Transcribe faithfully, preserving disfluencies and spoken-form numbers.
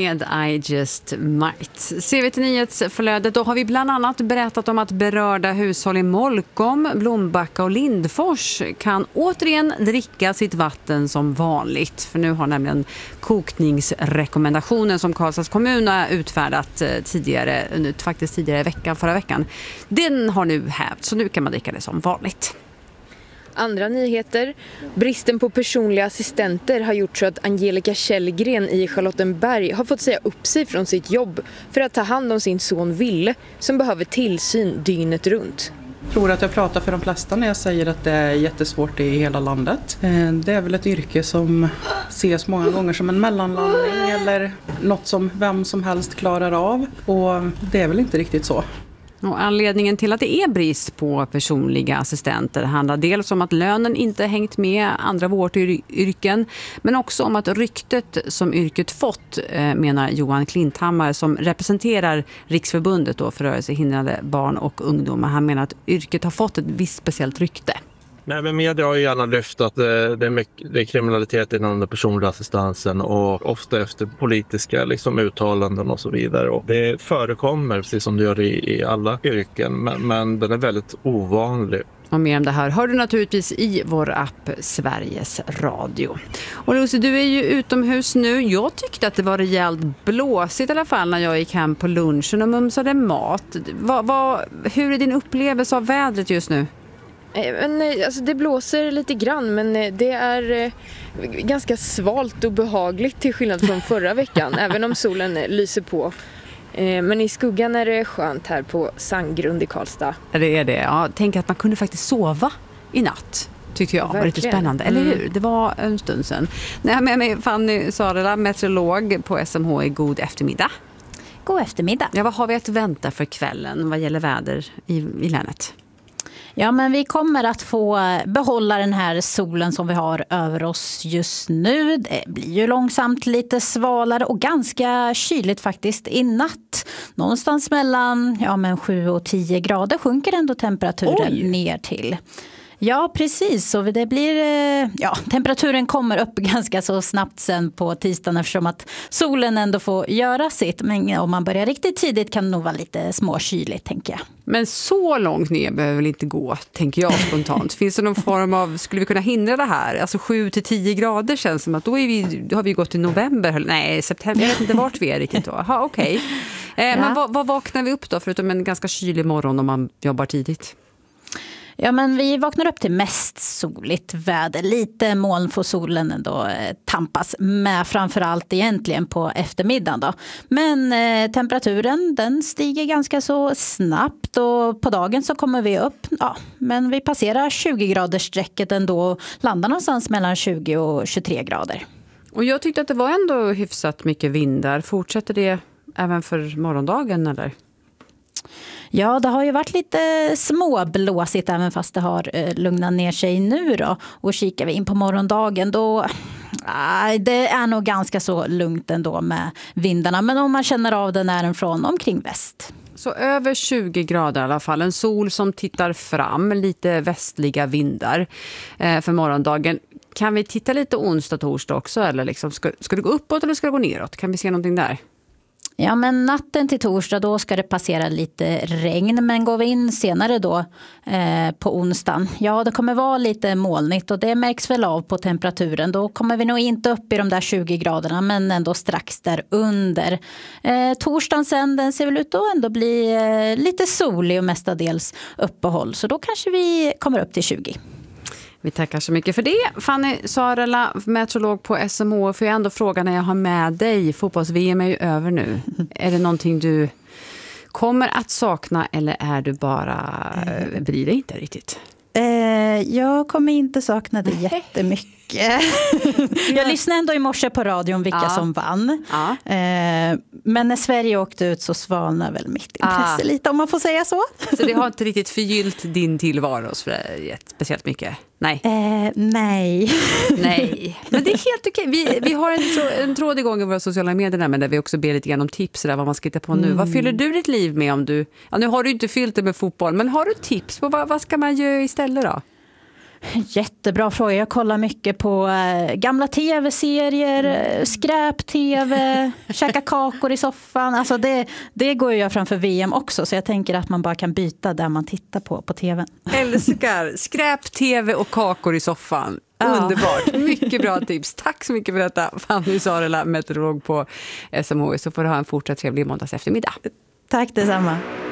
med I Just Might. Ser vi till nyhetsflödet, då har vi bland annat berättat om att berörda hushåll i Molkom, Blombacka och Lindfors kan återigen dricka sitt vatten som vanligt. För nu har nämligen kokningsrekommendationen som Karlstads kommun har utfärdat tidigare, faktiskt tidigare i veckan, förra veckan, den har nu hävt, så nu kan man dricka det som vanligt. Andra nyheter. Bristen på personliga assistenter har gjort så att Angelica Källgren i Charlottenberg har fått säga upp sig från sitt jobb för att ta hand om sin son Ville som behöver tillsyn dygnet runt. Jag tror att jag pratar för de flesta när jag säger att det är jättesvårt i hela landet. Det är väl ett yrke som ses många gånger som en mellanlandning eller något som vem som helst klarar av, och det är väl inte riktigt så. Och anledningen till att det är brist på personliga assistenter handlar dels om att lönen inte hängt med andra vårdyrken, men också om att ryktet som yrket fått, menar Johan Klinthammar som representerar Riksförbundet då för rörelsehindrade barn och ungdomar. Han menar att yrket har fått ett visst speciellt rykte. Nej, men media har ju gärna lyft att det är, mycket, det är kriminalitet inom den personliga assistansen och ofta efter politiska liksom, uttalanden och så vidare. Och det förekommer precis som det gör i, i alla yrken, men, men den är väldigt ovanlig. Och mer om det här hör du naturligtvis i vår app Sveriges Radio. Och Lucy, du är ju utomhus nu. Jag tyckte att det var rejält blåsigt i alla fall när jag gick hem på lunchen och mumsade mat. Va, va, hur är din upplevelse av vädret just nu? Men, alltså, det blåser lite grann, men det är ganska svalt och behagligt till skillnad från förra veckan, även om solen lyser på. Men i skuggan är det skönt här på Sandgrund i Karlstad. Det är det, ja. Tänk att man kunde faktiskt sova i natt, tyckte jag. Verkligen. Var lite spännande, eller hur? Mm. Det var en stund sedan. Nej, jag med mig Fanny Sarela, meteorolog på S M H i. God eftermiddag. God eftermiddag. Ja, vad har vi att vänta för kvällen vad gäller väder i, i länet? Ja, men vi kommer att få behålla den här solen som vi har över oss just nu. Det blir ju långsamt lite svalare och ganska kyligt faktiskt i natt. Någonstans mellan ja, men sju och tio grader sjunker ändå temperaturen Oj. ner till. Ja, precis. Så det blir, ja, temperaturen kommer upp ganska så snabbt sen på tisdagen eftersom att solen ändå får göra sitt. Men om man börjar riktigt tidigt kan det nog vara lite småkyligt, tänker jag. Men så långt ner behöver väl inte gå, tänker jag spontant. Finns det någon form av, skulle vi kunna hindra det här? Alltså sju till tio grader känns som att då, är vi, då har vi gått till november. Nej, september, jag vet inte vart vi är riktigt då. Aha, okej. Okay. Eh, ja. Men vad, vad vaknar vi upp då förutom en ganska kylig morgon om man jobbar tidigt? Ja, men vi vaknar upp till mest soligt väder. Lite moln får solen ändå eh, tampas med, framförallt egentligen på eftermiddagen då. Men eh, temperaturen den stiger ganska så snabbt och på dagen så kommer vi upp. Ja, men vi passerar tjugo graders strecket ändå och landar någonstans mellan tjugo och tjugotre grader. Och jag tyckte att det var ändå hyfsat mycket vindar. Fortsätter det även för morgondagen eller? Ja, det har ju varit lite småblåsigt även fast det har eh, lugnat ner sig nu då. Och kikar vi in på morgondagen då, äh, det är nog ganska så lugnt ändå med vindarna. Men om man känner av den är den från omkring väst. Så över tjugo grader i alla fall. En sol som tittar fram, lite västliga vindar eh, för morgondagen. Kan vi titta lite onsdag, torsdag också? Eller liksom, ska, ska det gå uppåt eller ska det gå neråt? Kan vi se någonting där? Ja, men natten till torsdag då ska det passera lite regn, men går vi in senare då eh, på onsdagen, ja det kommer vara lite molnigt och det märks väl av på temperaturen. Då kommer vi nog inte upp i de där tjugo graderna men ändå strax där under. Eh, torsdagen sen den ser väl ut att ändå bli eh, lite solig och mestadels uppehåll, så då kanske vi kommer upp till tjugo. Vi tackar så mycket för det. Fanny Sarela, meteorolog på S M H. Får jag ändå fråga när jag har med dig. Fotbolls-V M är ju över nu. Är det någonting du kommer att sakna eller är du bara, bryr dig inte riktigt? Eh, jag kommer inte sakna det jättemycket. Jag lyssnade ändå i morse på radion vilka ja. som vann. Ja. Eh, men när Sverige åkte ut så svalnade väl mitt intresse ah. lite, om man får säga så. Så det har inte riktigt förgyllt din tillvaro speciellt mycket? Nej. Eh, nej. Nej. Men det är helt okej. Vi, vi har en, tro, en tråd igång i våra sociala medier men där vi också ber lite grann om tips där vad man ska hitta på nu. Mm. Vad fyller du ditt liv med om du... Ja, nu har du inte fyllt det med fotboll, men har du tips på vad, vad ska man göra istället då? Jättebra fråga. Jag kollar mycket på äh, gamla tv-serier, äh, skräp-tv, käka kakor i soffan. Alltså det, det går ju jag framför V M också, så jag tänker att man bara kan byta där man tittar på på tvn. Älskar skräp-tv och kakor i soffan. Ja. Underbart. Mycket bra tips. Tack så mycket för detta, Fanny Sarela, meteorolog på S M H I. Så får du ha en fortsatt trevlig måndags eftermiddag. Tack detsamma.